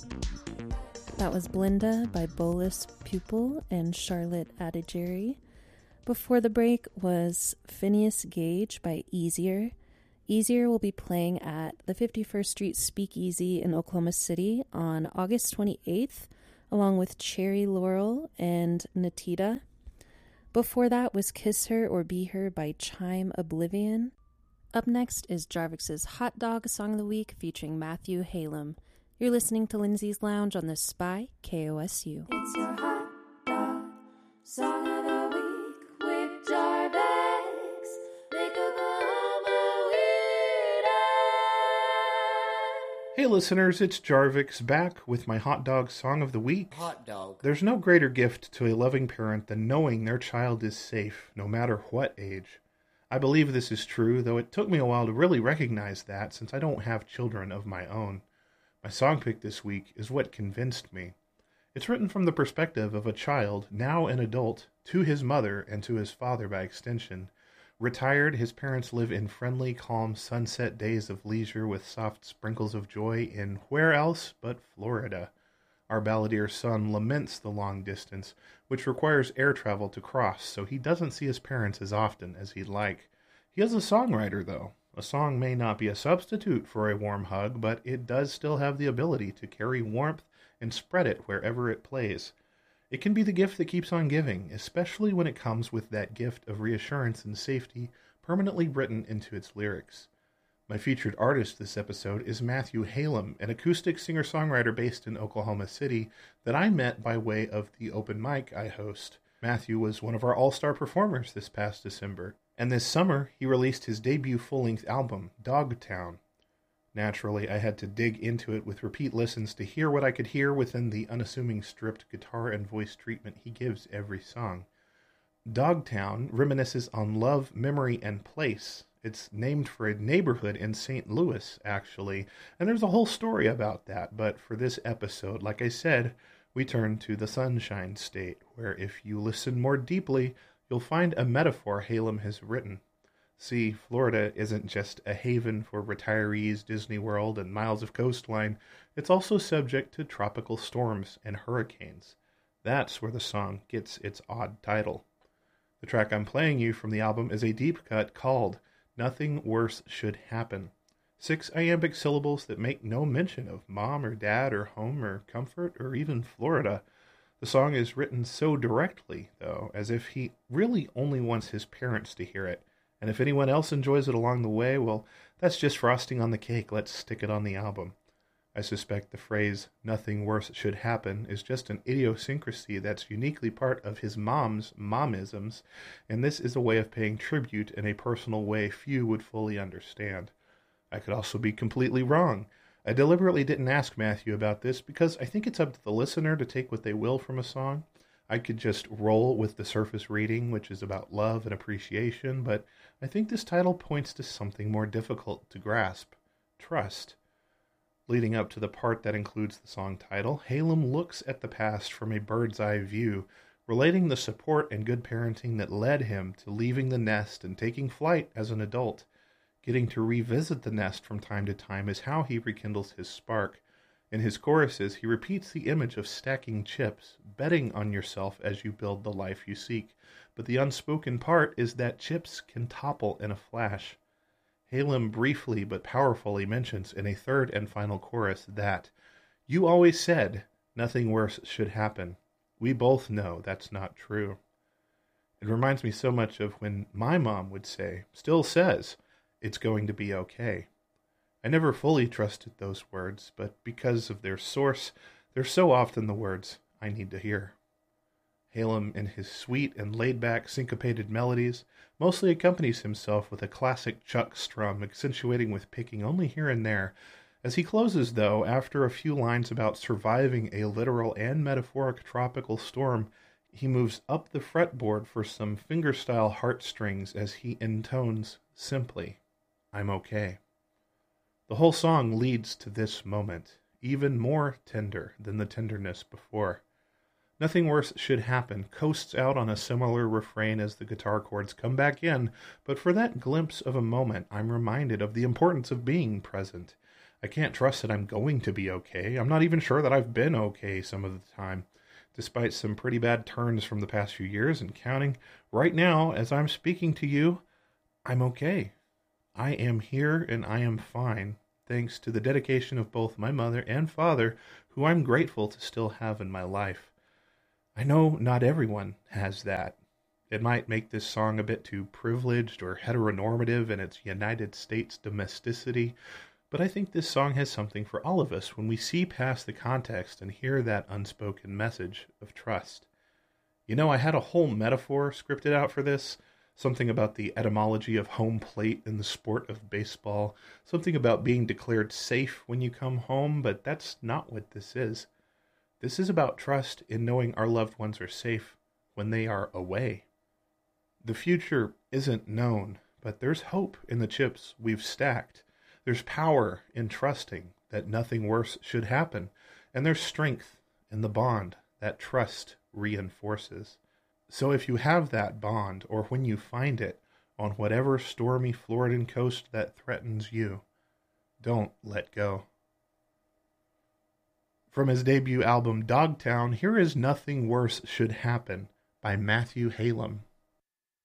That was Blinda by Bolus Pupil and Charlotte Adigeri. Before the break was Phineas Gage by Easier. Easier will be playing at the 51st Street Speakeasy in Oklahoma City on August 28th, along with Cherry Laurel and Natita. Before that was Kiss Her or Be Her by Chime Oblivion. Up next is Jarvik's Hot Dog Song of the Week featuring Matthew Halem. You're listening to Lindsay's Lounge on the Spy KOSU. It's your hot dog song of the week with Jarvis. Make Oklahoma weirder. Hey listeners, it's Jarvix back with my hot dog song of the week. Hot dog. There's no greater gift to a loving parent than knowing their child is safe, no matter what age. I believe this is true, though it took me a while to really recognize that since I don't have children of my own. My song pick this week is what convinced me. It's written from the perspective of a child, now an adult, to his mother and to his father by extension. Retired, his parents live in friendly, calm sunset days of leisure with soft sprinkles of joy in where else but Florida. Our balladeer son laments the long distance, which requires air travel to cross, so he doesn't see his parents as often as he'd like. He is a songwriter, though. A song may not be a substitute for a warm hug, but it does still have the ability to carry warmth and spread it wherever it plays. It can be the gift that keeps on giving, especially when it comes with that gift of reassurance and safety permanently written into its lyrics. My featured artist this episode is Matthew Halem, an acoustic singer-songwriter based in Oklahoma City that I met by way of the open mic I host. Matthew was one of our all-star performers this past December, and this summer he released his debut full-length album, Dogtown. Naturally, I had to dig into it with repeat listens to hear what I could hear within the unassuming stripped guitar and voice treatment he gives every song. Dogtown reminisces on love, memory, and place. It's named for a neighborhood in St. Louis, actually, and there's a whole story about that, but for this episode, like I said, we turn to the Sunshine State, where if you listen more deeply, you'll find a metaphor Halem has written. See, Florida isn't just a haven for retirees, Disney World, and miles of coastline. It's also subject to tropical storms and hurricanes. That's where the song gets its odd title. The track I'm playing you from the album is a deep cut called Nothing Worse Should Happen. 6 iambic syllables that make no mention of mom or dad or home or comfort or even Florida. The song is written so directly, though, as if he really only wants his parents to hear it. And if anyone else enjoys it along the way, well, that's just frosting on the cake. Let's stick it on the album. I suspect the phrase, nothing worse should happen, is just an idiosyncrasy that's uniquely part of his mom's momisms, and this is a way of paying tribute in a personal way few would fully understand. I could also be completely wrong. I deliberately didn't ask Matthew about this because I think it's up to the listener to take what they will from a song. I could just roll with the surface reading, which is about love and appreciation, but I think this title points to something more difficult to grasp: trust. Leading up to the part that includes the song title, Halem looks at the past from a bird's eye view, relating the support and good parenting that led him to leaving the nest and taking flight as an adult. Getting to revisit the nest from time to time is how he rekindles his spark. In his choruses, he repeats the image of stacking chips, betting on yourself as you build the life you seek. But the unspoken part is that chips can topple in a flash. Halem briefly but powerfully mentions in a third and final chorus that, "You always said nothing worse should happen. We both know that's not true." It reminds me so much of when my mom would say, still says, "It's going to be okay." I never fully trusted those words, but because of their source, they're so often the words I need to hear. Halem, in his sweet and laid-back syncopated melodies, mostly accompanies himself with a classic Chuck strum, accentuating with picking only here and there. As he closes, though, after a few lines about surviving a literal and metaphoric tropical storm, he moves up the fretboard for some fingerstyle heartstrings as he intones simply, "I'm okay." The whole song leads to this moment, even more tender than the tenderness before. Nothing Worse Should Happen coasts out on a similar refrain as the guitar chords come back in, but for that glimpse of a moment, I'm reminded of the importance of being present. I can't trust that I'm going to be okay. I'm not even sure that I've been okay some of the time, despite some pretty bad turns from the past few years and counting. Right now, as I'm speaking to you, I'm okay. I am here and I am fine, thanks to the dedication of both my mother and father, who I'm grateful to still have in my life. I know not everyone has that. It might make this song a bit too privileged or heteronormative in its United States domesticity, but I think this song has something for all of us when we see past the context and hear that unspoken message of trust. You know, I had a whole metaphor scripted out for this. Something about the etymology of home plate in the sport of baseball. Something about being declared safe when you come home, but that's not what this is. This is about trust in knowing our loved ones are safe when they are away. The future isn't known, but there's hope in the chips we've stacked. There's power in trusting that nothing worse should happen, and there's strength in the bond that trust reinforces. So if you have that bond, or when you find it on whatever stormy Floridan coast that threatens you, don't let go. From his debut album Dogtown, here is Nothing Worse Should Happen by Matthew Halem.